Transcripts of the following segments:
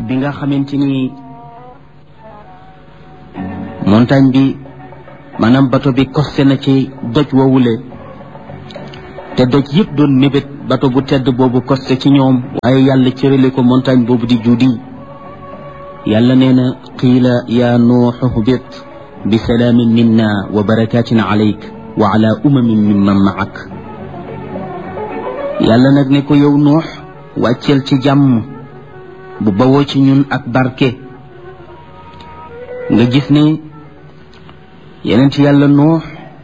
bi nga xamante ni montagne bi maanaam bato bi costé na ci doj woowule te doj yëpp doon mébét bato bu tedd boobu costé ci ñoom waaye yàlla cërale ko montagne boobu di juudi yàlla nee na qiila yaa nuuxu hbit bi salaamin minna wa barakatin alayk wa ala umamin mimman maak yàlla nag ne ko yow nuux wàcceel ci jàmm bu bawoo ci ñun ak barke nga gis ne yenent yàlla nuux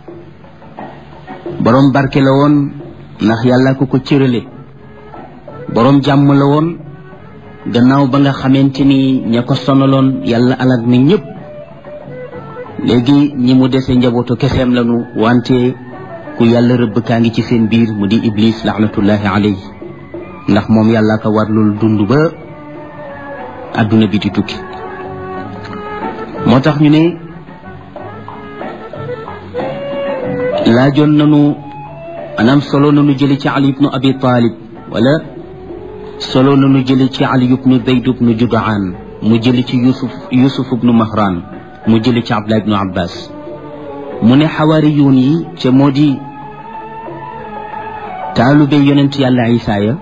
boroom barke la woon ndax yàlla ko cërale boroom jàmm la woon gannaaw ba nga xamante ni ña ko sonaloon yàlla alag ni ñëpp léegi ñi mu dese njabootu keseem lañu wante ku yàlla rëbb kaa ngi ci seen biir mu di iblis laxnatullahi alayhi ndax moom yàlla ko warlul dund ba adduna bi di tukki moo tax ñu ne laajoon nanu maanaam solo nanu jëli ci Ali ibnu Abi Talib wala solo nanu jëli ci Ali ibnu Zayd ibnu Judaan mu jëli ci Yusuf ibnu Mahran mu jëli ci Abdullah ibnu Abbas mu ne xawaariyuun yi te moo di taalube yonent yàlla Isa ya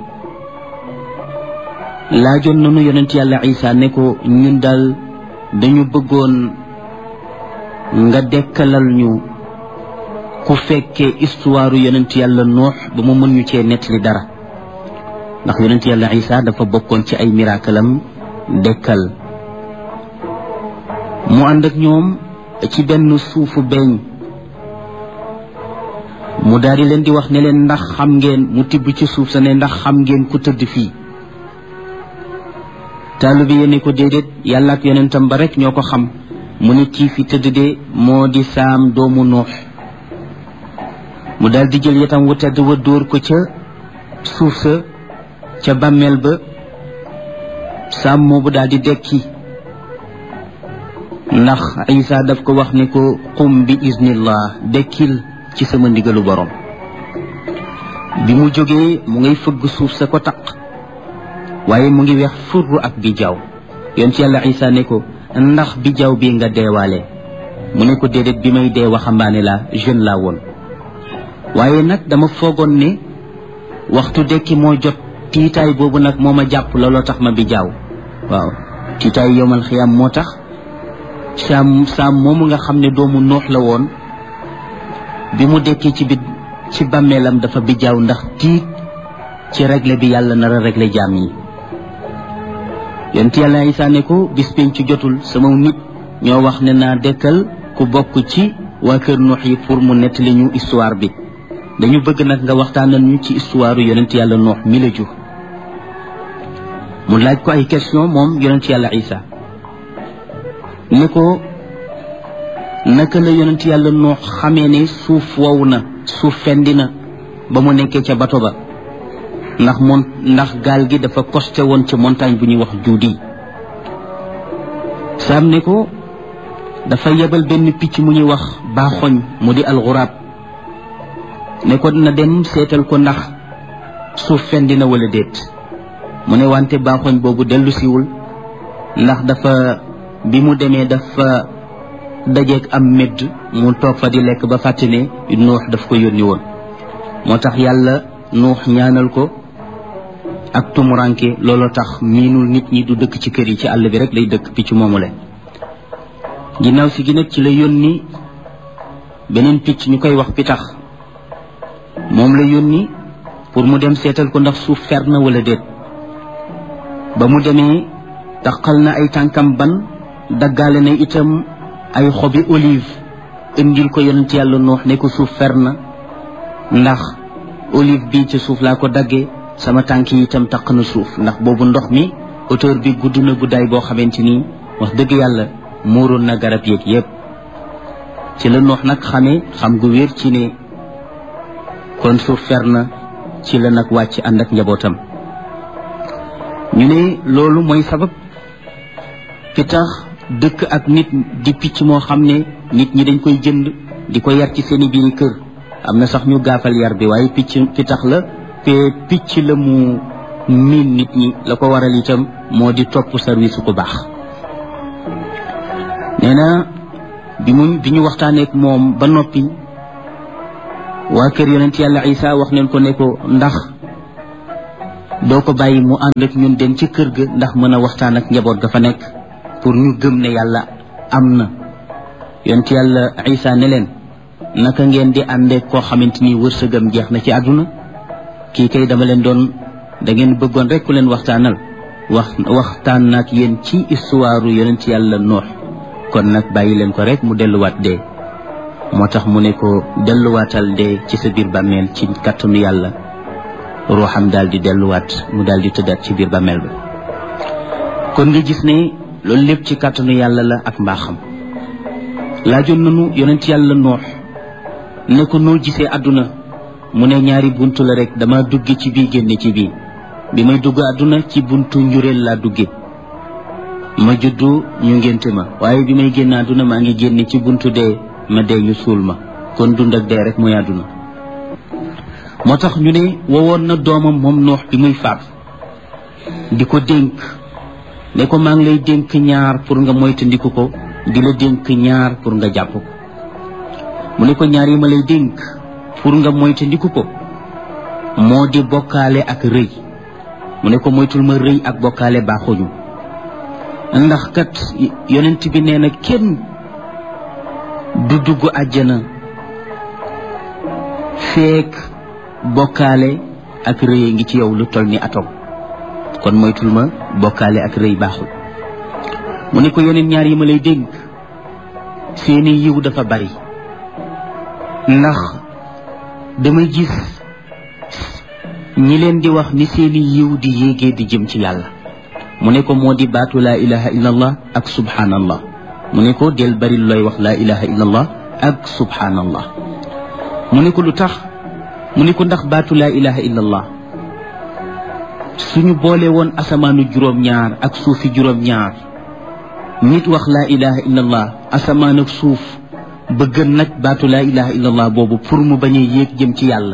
laajoon nanu yonent yàlla Isa ne ko ñun daal dañu bëggoon nga dekkalal ñu ku fekkee histoire yonent yàlla Nuux ba mu mën ñu cee nettali dara ndax yonent yàlla Isa dafa bokkoon ci ay miraakalam dekkal mu ànd ak ñoom ci benn suufu beeñ mu daal di leen di wax ne leen ndax xam ngeen mu tibb ci suuf sa ne ndax xam ngeen ku tëdd fii taalibe yi ne ko déedéet yàlla ak yonentam ba rek ñoo ko xam mu ne kii fi tëdd de moo di Saam doomu Nuux mu daal di jël yatam wu tedd wa dóor ko ca suuf sa ca bàmmeel ba Saam moobu daal di dekki ndax Isa daf ko wax ne ko qum bi iznillah dekkil ci sama ndigalu borom bi mu jógee mu ngay fëgg suuf sa ko taq waaye mu ngi weex furru ak bijaaw yoon ci yàlla Isa ne ko ndax bijaaw bi nga deewaale mu ne ko déedéet bi may dee waxambaane la jeune laa woon waaye nag dama foogoon ne waxtu dekki moo jot tiitaay boobu nag moo ma jàpp looloo tax ma bijaaw waaw tiitaay yowmal xiyaam moo tax saam moomu nga xam ne doomu Nuux la woon bi mu dekkee ci bàmmeelam dafa bijaaw ndax tiit ci réglé bi yàlla nar a réglé jaam yi yonent yàlla Isaa ne ko bis pénc ci jotul sama nit ñoo wax ne naa dekkal ku bokk ci waa kër Nuux yi pour mu nettali ñu histoire bi dañu bëgg nag nga waxtaanal ñu ci histoire yonent yàlla Nuux mi la jur mu laaj ko ay question moom yonent yàlla Isaa ne ko naka la yonent yàlla Nuux xamee ne suuf wow na suuf fendi na ba mu nekkee ca bato ba ndax gaal gi dafa costé woon ci montagne bu ñuy wax juudi Saam ne ko dafa yebal benn picc mu ñuy wax baaxoñ mu di alxuraab ne ko na dem seetal ko ndax suuf fendi na wala déet mu ne wante baaxoñ boobu dellu siwul ndax dafa bi mu demee dafa dajeeg am medd mu toog fa di lekk ba fàtte ne Nuux daf ko yónni woon moo tax yàlla Nuux ñaanal ko ak tumuranke looloo tax miinul nit ñi du dëkk ci kër yi ci àll bi rek lay dëkk picc moomu le ginnaaw si gi nag ci la yónni beneen picc ñu koy wax pitax moom la yónni pour mu dem seetal ko ndax suuf fer na wala déet ba mu demee taqal na ay tànkam ban daggaale na itam ay xobi olive indil ko yonent yàlla Nuux ne ko suuf fer na ndax olive bi ci suuf laa ko daggee sama tànk yi itam taq na suuf ndax boobu ndox mi hauteur bi gudd na guddaay boo xamante ni wax dëgg yàlla muuroon na garab yeeg yépp ci la Nuux nag xamee xam gu wér ci ne kon suuf fer na ci la nag wàcc ànd ak njabootam ñu ne loolu mooy sabab fi tax dëkk ak nit di picc moo xam ne nit ñi dañ koy jënd di ko yar ci seeni biiri kër am na sax ñu gaafal yar bi waaye picc fi tax la te picc la mu miin nit ñi la ko waral itam moo di topp service ku baax. nee na bi ñu waxtaaneek moom ba noppi waa kër yonent yàlla Isa wax neen ko ne ko ndax doo ko bàyyi mu ànd ak ñun dem ci kër ga ndax mën a waxtaan ak njaboot ga fa nekk pour ñu gëm ne yàlla am na. yonent yàlla Isa ne leen naka ngeen di àndeek koo xamante ni wërsëgam jeex na ci àdduna kii kay dama leen doon da ngeen bëggoon rek ku leen waxtaanal waxtaan nag yéen ci histoire yonent yàlla Nuux kon nag bàyyi leen ko rek mu delluwaat dee. moo tax mu ne ko delluwaatal dee ci sa biir bàmmeel ci kàttanu yàlla ruuxam daal di delluwaat mu daal di tëddaat ci biir bàmmeel ba. kon nga gis ne loolu lépp ci kàttanu yàlla la ak mbaaxam. laajoon nañu yonent yàlla Nuux ne ko noo gisee àdduna mu ne ñaari buntu la rek dama dugge ci bii génne ci bii bi may dugg àdduna ci buntu njureel laa dugge ma juddu ñu ngénte ma waaye bi may génn àdduna maa ngi génne ci buntu dee ma dee ñu suul ma kon dund ak dee rek mooy àdduna. moo tax ñu ne wowoon na doomam moom Nuux bi muy faat di ko dénk ne ko maa ngi lay dénk ñaar pour nga moytandiku ko di la dénk ñaar pour nga jàpp ko. mu ne ko ñaar yi ma lay dénk pour nga moytandiku ko moo di bokkaale ak rëy. mu ne ko moytul ma rëy ak bokkaale baaxuñu ndax kat yonent bi nee na kenn du dugg àjjana feek bokkaale ak rëy ngi ci yow lu toll ni atom kon moytul ma bokkaale ak rëy baaxul. mu ne ko yeneen ñaar yi ma lay dénk seeni yiw dafa bari ndax damay gis ñi leen di wax ni seeni yiw di yéegee di jëm ci yàlla. mu ne ko moo di baatu laa ilaha illallah ak subhanallah. mu ne ko del bari looy wax laa ilaha illallah ak subhanallah. mu ne ko lu tax mu ne ko ndax baatu laa ilaha illallah suñu boole woon asamaanu juróom-ñaar ak suufi juróom-ñaar nit wax laa ilaha illallah asamaan ak suuf bëgg nag baatu laa ilaha illallah boobu pour mu bañ a yéeg jëm ci yàlla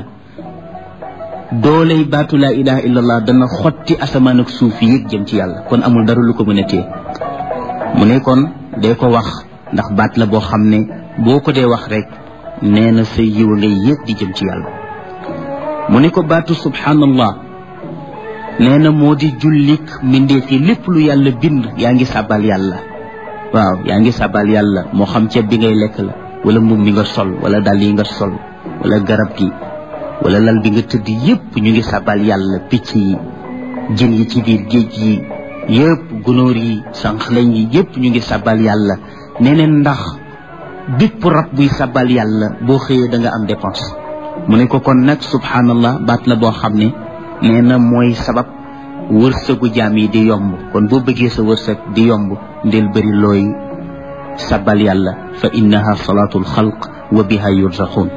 dooley baatu laa ilaha illallah dana xotti asamaan ak suuf yéeg jëm ci yàlla kon amul dara lu ko mën a téye. mu ne kon dee ko wax ndax baat la boo xam ne boo ko dee wax rek nee na sa yiw ngay yéeg di jëm ci yàlla. mu ne ko baatu subhanallah nee na moo di jullik mbindeef yi lépp lu yàlla bind yaa ngi sàbbal yàlla. waaw yaa ngi sàbbal yàlla moo xam ceeb bi ngay lekk la wala mbubb mi nga sol wala dàll yi nga sol wala garab gi wala lal bi nga tëdd yépp ñu ngi sàbbal yàlla. picc yi jën yi ci biir géej yi yépp gunóor yi sànqlañ yi yépp ñu ngi sàbbal yàlla. neneen ndax bépp rab buy sàbbal yàlla boo xëyee da nga am dépense. mu ne ko kon nag subhanallah baat la boo xam ne nee na mooy sabab wërsëgu jaam yi di yomb kon boo bëggee sa wërsëg di yomb ndel bëri looy sàbbal yàlla fa innaha salaatul xalq wa biha yurzaqun.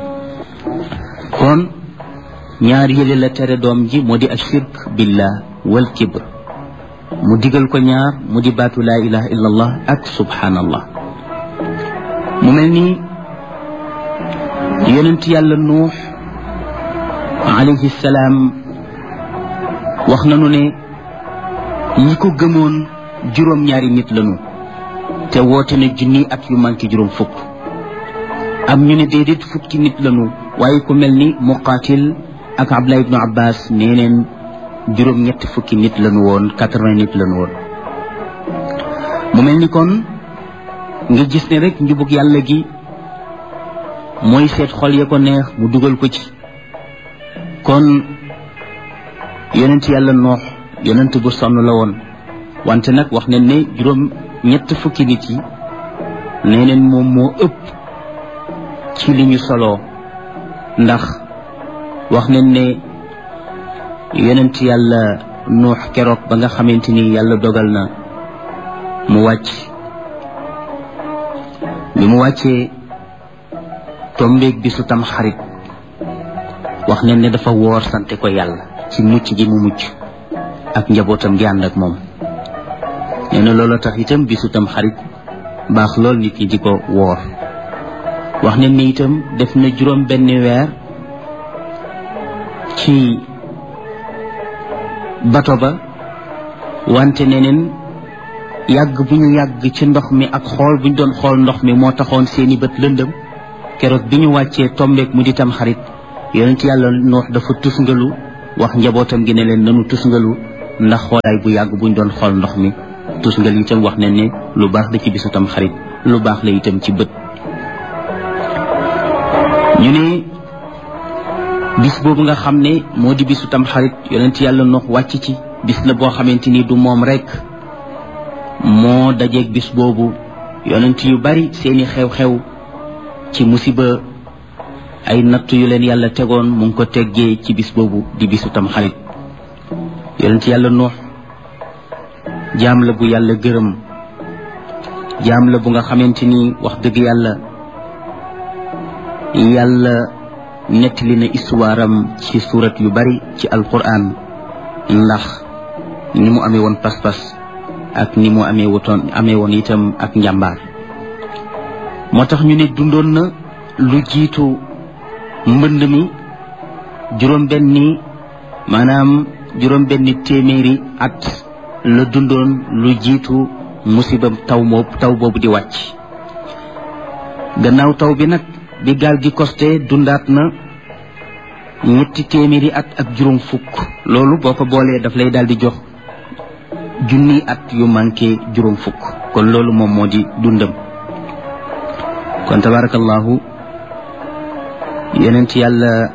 kon ñaar yële la tere doom ji moo di ashirk billah wal kibr mu digal ko ñaar mu di baatu laa ilaha illallah ak subhanallah. mu mel ni yonent yàlla Nuux alayhi salaam wax nañu ne ñi ko gëmoon juróom-ñaari nit lañu te woote na junni at yu manqué juróom fukk. am ñu ne déedéet fukki nit lañu waaye ku mel ni Muqaatil ak Abdullah ibnu Abbas nee neen juróom-ñetti fukki nit lañu woon 80 nit lañu woon. mu mel ni kon nga gis ne rek njubug yàlla gi mooy seet xol ya ko neex mu dugal ko ci. kon yonent yàlla Noox yonent bu sonn la woon wante nag wax nañ ne juróom-ñett fukki nit yi nee neen moom moo ëpp ci li ñu soloo ndax wax nañ ne yonent yàlla Nuux keroog ba nga xamante ni yàlla dogal na mu wàcc bi mu wàccee tombeeg bisu tam xarit wax nañ ne dafa woor sante ko yàlla ci mucc gi mu mucc ak njabootam gi ànd ak moom. nee na loolu tax itam bisu tam xarit baax lool nit ñi di ko woor. wax nañ ne itam def na juróom benn weer ci bato ba wante neneen yàgg bu ñu yàgg ci ndox mi ak xool bu ñu doon xool ndox mi moo taxoon seeni bët lëndëm keroog bi ñu wàccee tombeek mu di tam xarit yonent yàlla Nuux dafa tusngalu wax njabootam gi ne leen nanu tusngalu ndax xoolaay bu yàgg bu ñu doon xool ndox mi tusngal itam wax ne ne lu baax la ci bisu tam xarit lu baax la itam ci bët ñu ne bis boobu nga xam ne moo di bisu tam xarit yonent yàlla Nuux wàcc ci bis la boo xamante ni du moom rek moo dajeeg bis boobu yonent yu bari seeni xew-xew ci musiba ay natt yu leen yàlla tegoon mu ngi ko teggee ci bis boobu di bisu tam xarit yonent yàlla Nuux jaam la bu yàlla gërëm jaam la bu nga xamante ni wax dëgg yàlla nettali na histoire am ci surat yu bari ci alquran ndax ni mu amee woon pas-pas ak ni mu amee woon itam ak njàmbaar moo tax ñu ne dundoon na lu jiitu mbënd mi juróom-benni téeméeri at la dundoon lu jiitu musibam taw boobu di wàcc gannaaw taw bi nag bi gaal gi costé dundaat na 3 téeméeri at ak juróom fukk loolu boo ko boolee daf lay daal di jox junni at yu manqué juróom fukk kon loolu moom moo di dundam kon tabarakallahu yonent yàlla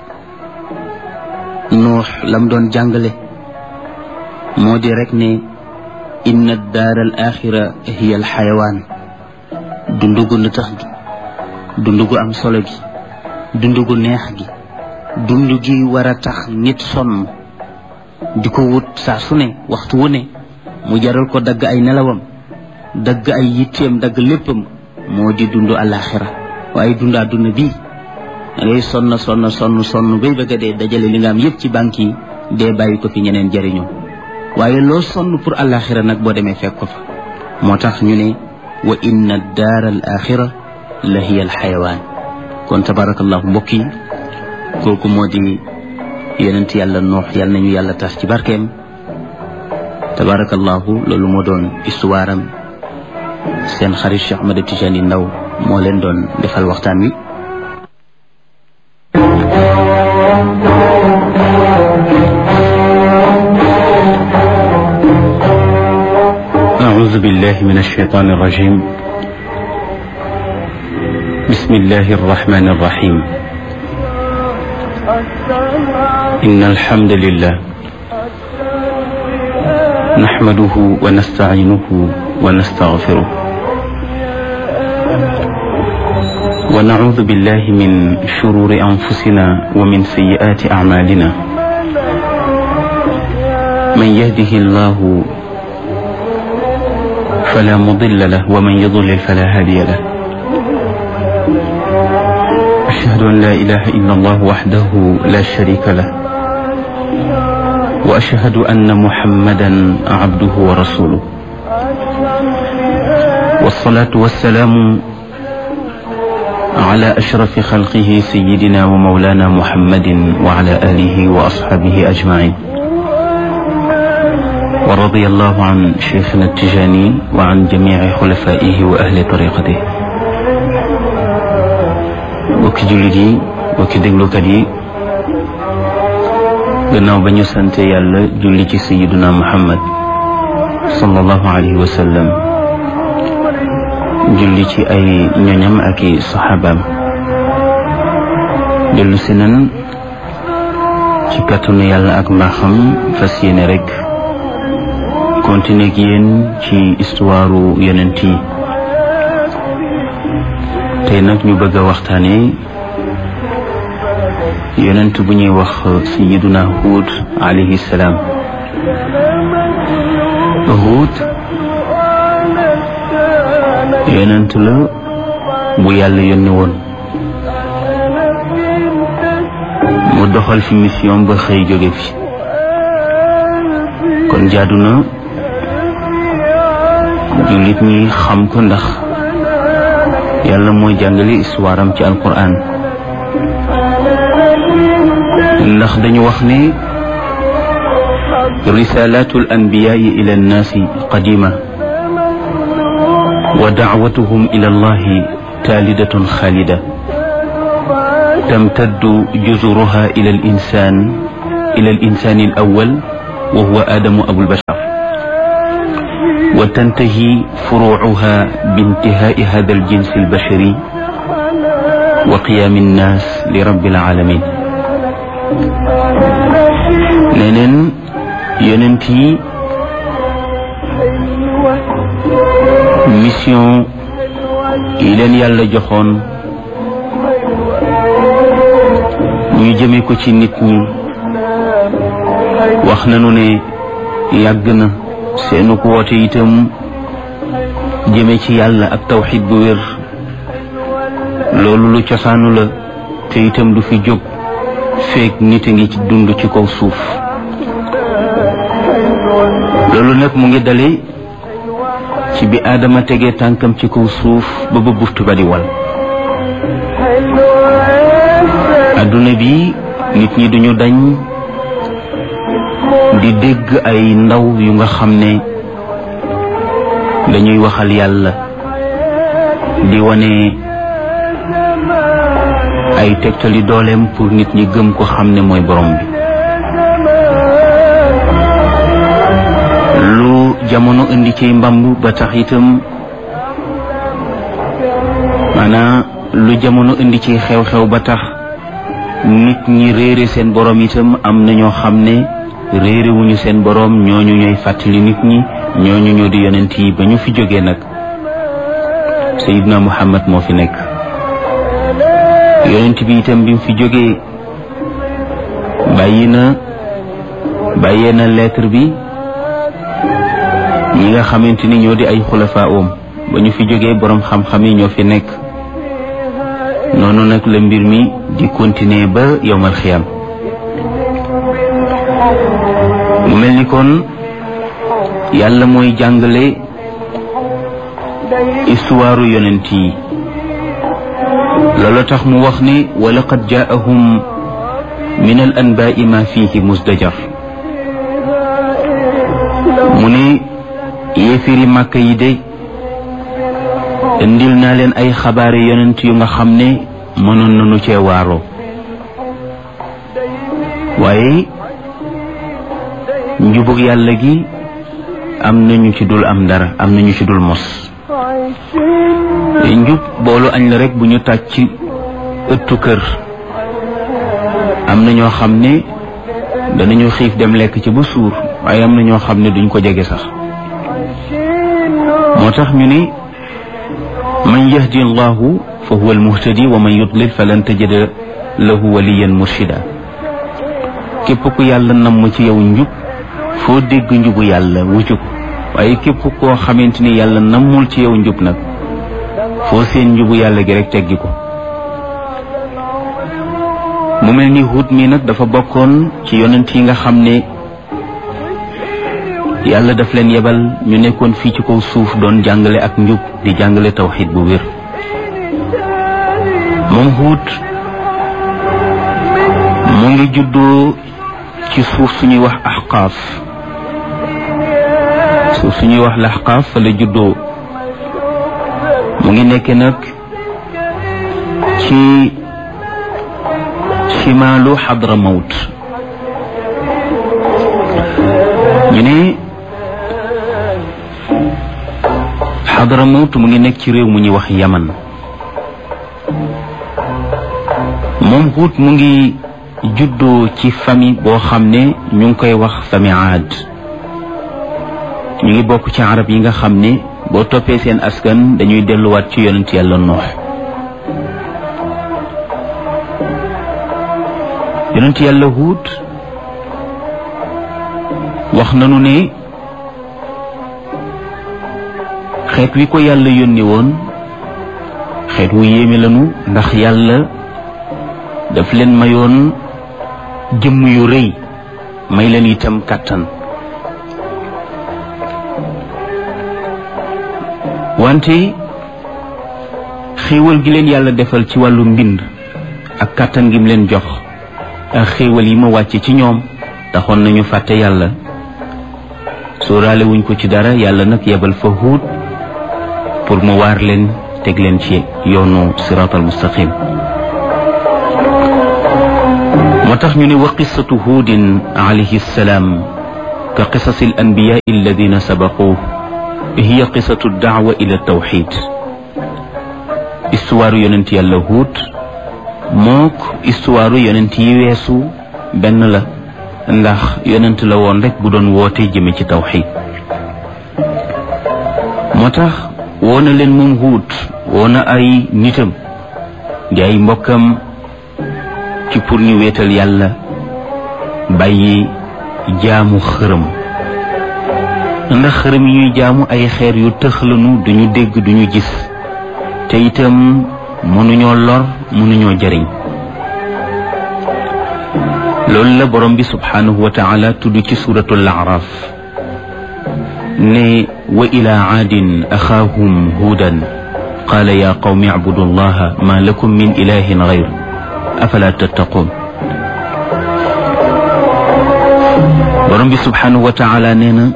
Nuux lam doon jàngale moo di rek ne inna daar al axira hiya al xayawaan dundugu na tax gi dundugu am solo gi dundugu neex gi dundu gi war a tax nit sonn di ko wut saa su ne waxtu wu ne mu jaral ko dagg ay nelawam dagg ay yitteem dagg léppam moo di dundu alaxira waaye dundaa dund bii da ngay sonn bay bëgg a dee dajale li nga am yëpp ci banque yi dee bàyyi ko fi ñeneen jëriñoo waaye loo sonn pour alaxira nag boo demee fekk ko fa moo tax ñu ne wa inna daar al axira la hiya al xayawaan kon tabarakallahu mbokk yi kooku moo di yonent yàlla Nuux yàlla nañu yàlla tas ci barkeem tabarakallahu loolu moo doon histoire am seen xarit Cheikh Ahmed Tidiane Ndao moo leen doon defal waxtaan wi أعوذ بالله من الشيطان الرجيم بسم الله الرحمن الرحيم إن الحمد لله نحمده ونستعينه ونستغفره ونعوذ بالله من شرور أنفسنا ومن سيئات أعمالنا من يهده الله فلا مضل له ومن يضلل فلا هادي له أشهد أن لا إله إلا الله وحده لا شريك له وأشهد أن محمدا عبده ورسوله والصلاة والسلام على أشرف خلقه سيدنا ومولانا محمد وعلى آله وأصحابه أجمعين ورضي الله عن شيخنا التجاني وعن جميع خلفائه وأهل طريقته bokki jullit yi bokki déglukat yi gannaaw ba ñu sante yàlla julli ci sayiduna Muhammad sallallahu alayhi wa sallam julli ci ay ñoñam ak i saxaabaam dellu si nan ci kàttanu yàlla ak mbaaxam fas yéene rek continuer ak yéen ci histoire yonent yi tey nag ñu bëgg a waxtaane yonent bu ñuy wax sayiduna Huud alayhi salaam Huud yonent la bu yàlla yónni woon mu doxal fi mission ba xëy jóge fi kon jaadu na jullit ñi xam ko ndax yàlla mooy jàngale histoire am ci alquran ndax dañu wax ne رسالات الأنبياء إلى الناس قديمة ودعوتهم إلى الله تالدة خالدة تمتد جذورها إلى الإنسان الأول وهو آدم أبو البشر وتنتهي فروعها بانتهاء هذا الجنس البشري وقيام الناس لرب العالمين. neneen yonent yi mission yi leen yàlla joxoon ñu jëme ko ci nit ñi wax nañu ne yàgg na seenu ko woote itam jëme ci yàlla ak tawxid bu wér loolu lu cosaanu la te itam du fi jóg feek nit a ngi ci dund ci kaw suuf. loolu nag mu ngi dale ci bi Aadama tegee tànkam ci kaw suuf ba ba buftu ba di wal. adduna bi nit ñi duñu dañ di dégg ay ndaw yu nga xam ne dañuy waxal yàlla di wane ay tegtali dooleem pour nit ñi gëm ko xam ne mooy borom bi. lu jamono indi ci mbamb ba tax itam maanaam lu jamono indi ci xew-xew ba tax nit ñi réere seen borom itam am na ñoo xam ne réere wuñu seen borom, ñooñu ñooy fàttali nit ñi, ñooñu ñoo di yonent yi. ba ñu fi jógee nag Seydina Muhammad moo fi nekk. yonent bi itam bi mu fi jógee bàyyee na lettre bi ñi nga xamante ni ñoo di ay xulafaa oom. ba ñu fi jógee borom xam-xam yi ñoo fi nekk. noonu nag la mbir mi di continuer ba yowmal xiyam. mu mel ni kon yàlla mooy jàngale histoire yonent yi. loolu tax mu wax ni wa laqad jaahum min al anbaai ma fihi musdajar. mu ne yéefiri màkka yi de indil naa leen ay xabaari yonent yu nga xam ne mënoon nañu cee waaroo, waaye njubug yàlla gi am nañu ci dul am dara, am nañu ci dul mos. njub boolu añ la rek bu ñu tàj ci ëttu kër. am na ñoo xam ne danañu xiif dem lekk ci ba suur, waaye am na ñoo xam ne duñ ko jege sax. moo tax ñu ni man yahdi allahu fa huwa almuhtadi wa man yudlil falan tajida lahu waliyan murshida. képp ku yàlla namm ci yow njub foo dégg njubu yàlla wuccu ko, waaye képp koo xamante ni yàlla nammul ci yow njub nag foo seen njubu yàlla gi rek teggi ko. mu mel ni Huud mi nag dafa bokkoon ci yonent yi nga xam ne yàlla daf leen yebal ñu nekkoon fii ci kaw suuf doon jàngale ak njub, di jàngale tawxiid bu wér. moom Huud mu ngi juddoo ci suuf suñuy wax Ahqaaf. suuf suñuy wax Ahqaaf fa la juddoo. mu ngi nekk nag ci shimaalu Hadramawt. ñu ne Hadramawt mu ngi nekk ci réew mu ñuy wax Yaman. moom Huud mu ngi juddoo ci famille boo xam ne ñu ngi koy wax famille Aad. ñu ngi bokk ci arab yi nga xam ne boo toppee seen askan dañuy delluwaat ci yonent yàlla Nuux. yonent yàlla Huud wax nanu ne xeet wi ko yàlla yónni woon xeet wu yéeme lanu, ndax yàlla daf leen mayoon jëmm yu rëy, may leen itam kàttan. wante xéewal gi leen yàlla defal ci wàllu mbind ak kàttan gi mu leen jox ak xéewal yi ma wàcce ci ñoom taxoon nañu fàtte yàlla sóoraale wuñ ko ci dara yàlla nag yebal fa Huud pour mu waar leen teg leen ci yoonu siraatal mustaqim moo tax ñu ne wa qissatu Huudin alayhi salaam ka qisasi al anbiyaa alladina sabaquu hiya qissatu daawa ila tawxid histoire yonent yàlla Huud mook histoire yonent yi weesu benn la ndax yonent la woon rek bu doon woote jëme ci tawxid moo tax woona leen moom Huud woona ay nitam di ay mbokkam ci pour ñu wéetal yàlla bàyyi jaamu xërëm ndax xërëm yi ñuy jaamu ay xeer yu tëxlanu duñu dégg duñu gis te itam mënuñoo lor mënuñoo jëriñ loolu la borom bi subhanahu wa taala tudd ci suratul A'raf ne wa ila aadin axaahum huudan qaala ya qawmi abudu allaha ma lakum min ilahin gayru afala tattaqun borom bi subhanahu wa taala nee na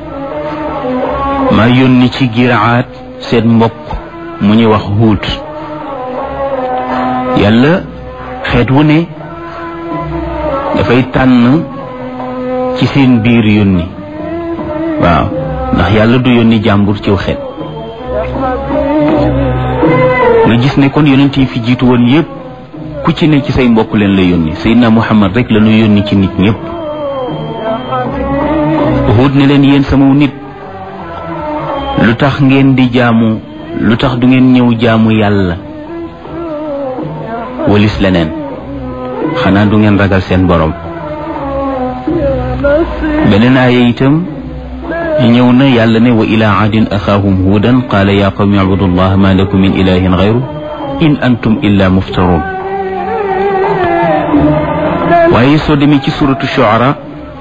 maa yónni ci giir Aad seen mbokk mu ñuy wax Huud yàlla xeet wu ne dafay tànn ci seen biir yónni waaw ndax yàlla du yónni jàmbur ciw xeet nga gis ne kon yonent yi fi jiitu woon yépp ku ci ne ci say mbokk leen la yónni Seydina Muhammad rek la ñu yónni ci nit ñépp Huud ne leen yéen sama nit lu tax ngeen di jaamu lu tax du ngeen ñëw jaamu yàlla walis leneen xanaa du ngeen ragal seen borom beneen aaya itam ñëw na yàlla ne wa ila aadin axaahum huudan qaala ya qawmi abudu allah ma lakum min ilahin gayru in antum illa muftarun waaye soo demee ci suratu shuara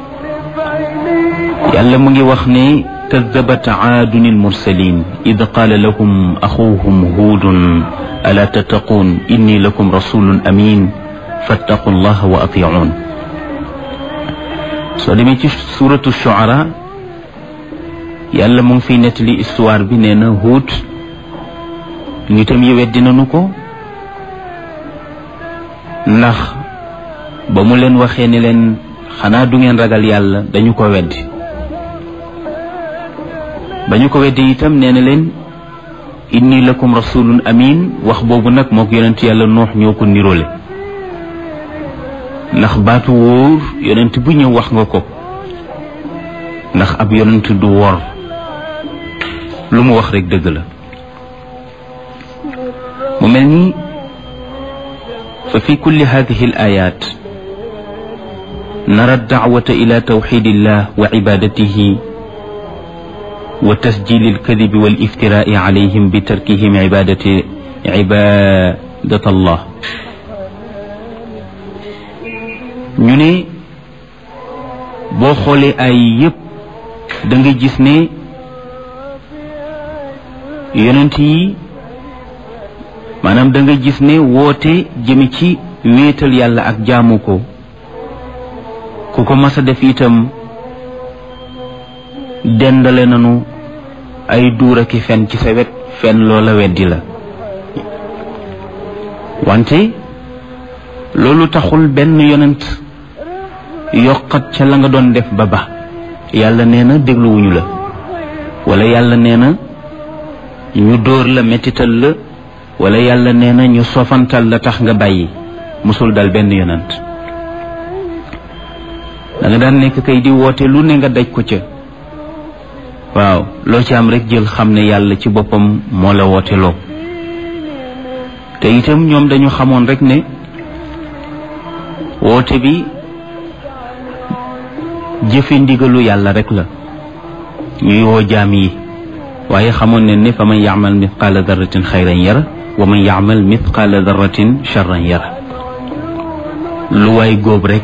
yàlla mu ngi wax ne kadabat aadun almursalin id qaala lahum axuuhum huudun alaa tattaquun inni lakum rasulun amin fattaqu llaha wa atiicuun soo demee ci suratu shuara yàlla mu ngi fiy nettali histoire bi nee na Huud nitam yi weddi nañu ko ndax ba mu leen waxee ne leen xanaa du ngeen ragal yàlla dañu ko weddi ba ñu ko weddi itam nee na leen inni lakum rasulun amin wax boobu nag mook yonent yàlla Nuux ñoo ko niroole ndax baatu wóor yonent bu ñëw wax nga ko ndax ab yonent du wor lu mu wax rek dëgg la mu mel ni fa fi kulli hadihi al ayat nara da'wata ila tawxidillah wa ibadatihi wa tasjil alkadibi wal iftiraai alayhim bi tarkihim ibadat allah ñu ne boo xoolee ay yépp da nga gis ne yonent yi maanaam da nga gis ne woote jëme ci wéetal yàlla ak jaamu ko ku ko mas a def itam dendale nanu ay duura ki fen ci sa wet fen loola weddi la wante loolu taxul benn yonent yokkat ca la nga doon def ba yàlla nee na dégluwuñu la wala yàlla nee na ñu dóor la mettital la wala yàlla nee na ñu sofantal la tax nga bàyyi musul dal benn yonent da nga daan nekk kay di woote lu ne nga daj ko ca waaw loo ci am rek jël xam ne yàlla ci boppam moo la woote loo te itam ñoom dañu xamoon rek ne woote bi jëfe ndigalu yàlla rek la ñuy woo jaam yi waaye xamoon ne fa man ya'mal mithqaala darratin xayran yara wa man ya'mal mithqaala darratin charran yara lu waay góob rek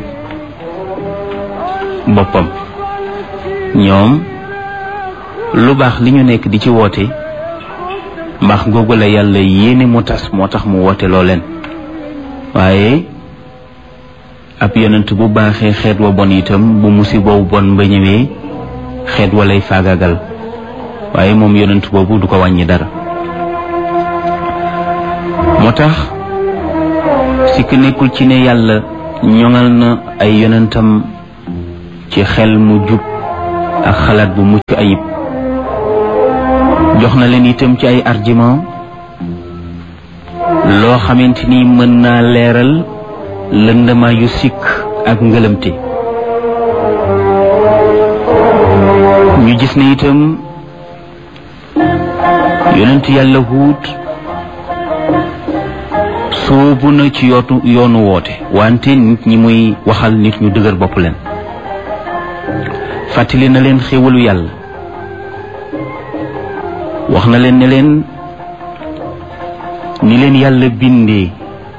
boppam ñoom lu baax li ñu nekk di ci woote mbaax googu la yàlla yéene mu tas moo tax mu woote loo leen waaye ab yonent bu baaxee xeet wa bon itam bu musiba bu bon ba ñëwee xeet walay faagaagal waaye moom yonent boobu du ko wàññi dara. moo tax sikk nekkul ci ne yàlla ñoŋal na ay yonentam ci xel mu jub ak xalaat bu mucc ayib, jox na leen itam ci ay argument loo xamante ni mën naa leeral lëndama yu sikk ak ngëlëmte. ñu gis ne itam yonent yàlla Huud soobu na ci yoonu woote, wante nit ñi muy waxal nit ñu dëgër bopp leen. fàttali na leen xéewalu yàlla, wax na leen ne leen ni leen yàlla bindee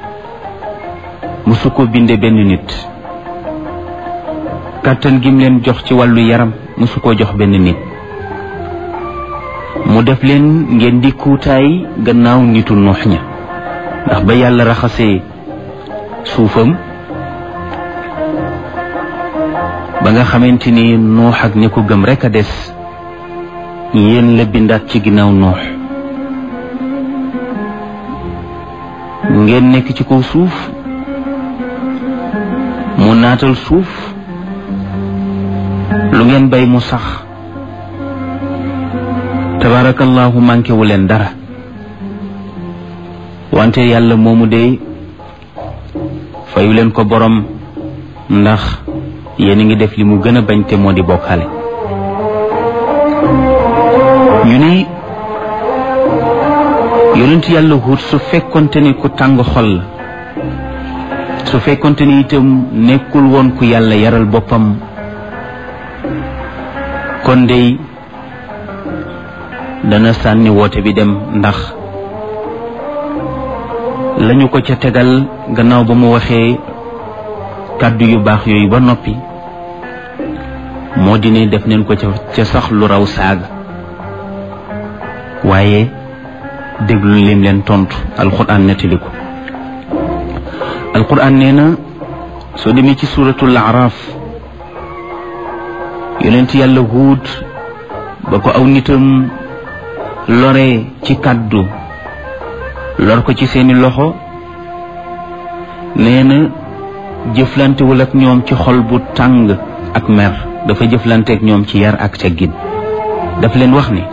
musu ko binde benn nit, kàttan gim leen jox ci wàllu yaram musu ko jox benn nit. mu def leen ngeen di kuutaay gannaaw nitu Nuux ña, ndax ba yàlla raxasee suufam ba nga xamante ni Nuux ak ñi ko gëm rekk a des, yéen la bindaat ci ginnaaw Nuux. ngeen nekk ci kaw suuf, mu naatal suuf, lu ngeen bay mu sax, tabarakallahu manqué wu leen dara. wante yàlla moomu de fayu leen ko borom, ndax yéen a ngi def li mu gën a bañ te moo di bokkaale. ñu ni yonent yàlla Huud su fekkonte ni ku tàng xol la, su fekkonte ni itam nekkul woon ku yàlla yaral boppam, kon dey dana sànni woote bi dem, ndax lañu ko ca tegal gannaaw ba mu waxee kàddu yu baax yooyu ba noppi moo di ne def neen ko ca sax lu raw saaga. waaye déglu lim leen tontu, alquran nettali ko. alquran nee na soo demee ci suuratul Araaf, yonent yàlla Huud ba ko aw nitam lore ci kàddu, lor ko ci seeni loxo, nee na jëflantewul ak ñoom ci xol bu tàng ak mer, dafa jëflante ak ñoom ci yar ak teggin. daf leen wax ni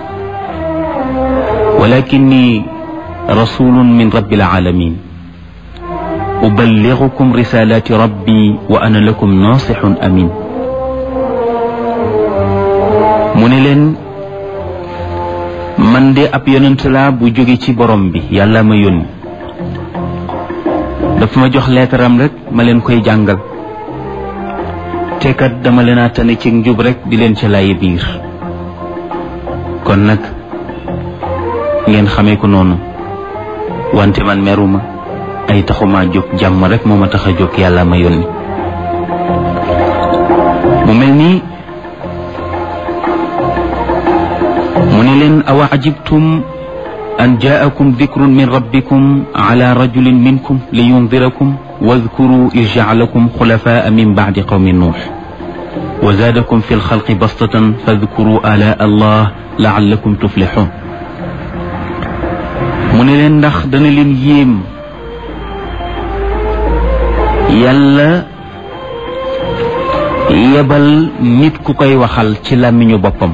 walakinni rasulun min rabbil alamin uballighukum risalati rabbi wa ana lakum nasihun amin. mu ne leen man de ab yonent laa bu jóge ci borom bi, yàlla ma yónni, dafa ma jox leetaram rek ma leen koy jàngal, te kat dama leen a tane ci njub rek di leen ca laaye biir. kon nag ngeen xamee ko noonu, wante man meruma, ay taxuma jóg, jàmm rek moo ma tax a jóg, yàlla ma yónni. mu mel ni mu ne leen awa ajibtum an jaakum dikrun min rabbikum ala rajulin minkum li yundirakum wadkuru iz ja'alakum xulafaa min ba'di qawmi nuux wa zaadakum fi lxalqi bastatan fadkuru ala allah la'allakum tuflixuun. mu ne leen ndax dana leen yéem yàlla yebal nit ku koy waxal ci làmmiñu boppam,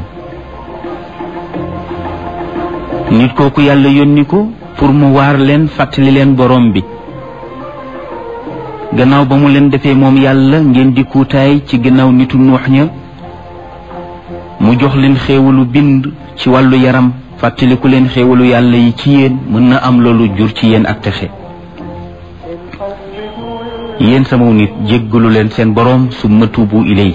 nit kooku yàlla yónni ko pour mu waar leen, fàttali leen borom bi. gannaaw ba mu leen defee moom yàlla ngeen di kuutaay ci gannaaw nitu Nuux ña, mu jox leen xéewalu bind ci wàllu yaram, fàttaliku leen xéewalu yàlla yi ci yéen, mën na am loolu jur ci yéen ak texe. yéen sama nit jéggalu leen seen borom, summa tuubu ilay,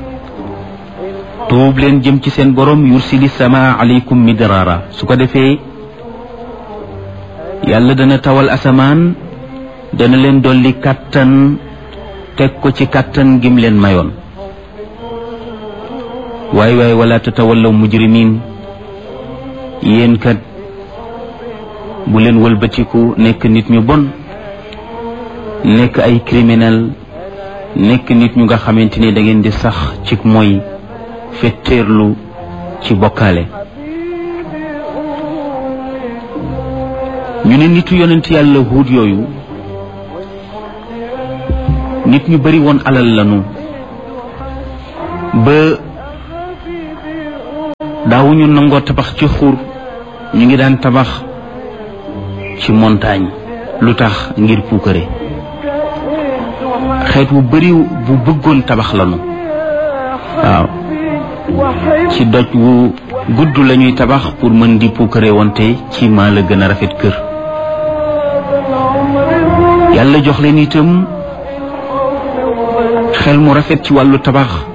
tuub leen jëm ci seen borom, yursili samaa alaykum midraara, su ko defee yàlla dana tawal asamaan, dana leen dolli kàttan, teg ko ci kàttan gim leen mayoon. waay waay wala tatawallaw mujrimin, yéen kat bu leen wëlbatiku nekk nit ñu bon, nekk ay criminel, nekk nit ñu nga xamante ni da ngeen di sax ci mooy, fetteerlu ci bokkaale. ñu ne nitu yonent yàlla Huud yooyu nit ñu bari woon alal lanu ba daawuñu nangoo tabax ci xur, ñu ngi daan tabax ci montagne. lu tax? ngir puukare. xeet wu bari bu bëggoon tabax lanu. waaw, ci doj wu gudd lañuy tabax pour mën di puukare wante ci maa la gën a rafet kër. yàlla jox leen itam xel mu rafet ci wàllu tabax